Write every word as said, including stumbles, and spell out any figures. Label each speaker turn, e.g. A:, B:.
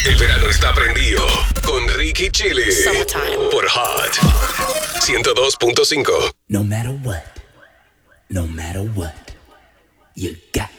A: El verano está prendido con Ricky Chile por Hot ciento dos punto cinco.
B: No matter what, no matter what, you got